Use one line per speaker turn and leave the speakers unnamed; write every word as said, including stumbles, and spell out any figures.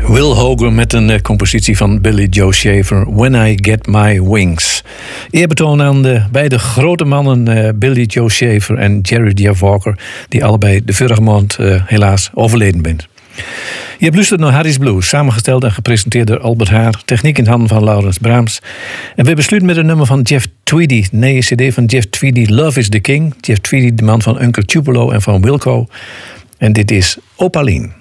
Will Hoger met een uh, compositie van Billy Joe Shaver, When I Get My Wings. Eerbetoon aan de beide grote mannen uh, Billy Joe Shaver en Jerry Jeff Walker, die allebei de vorige maand uh, helaas overleden zijn. Je hebt luisterd naar Harry's Blues, samengesteld en gepresenteerd door Albert Haar, techniek in handen van Laurens Braams. En we besluiten met een nummer van Jeff Tweedy, nee, een cd van Jeff Tweedy, Love is the King. Jeff Tweedy, de man van Uncle Tupelo en van Wilco. En dit is Opaline.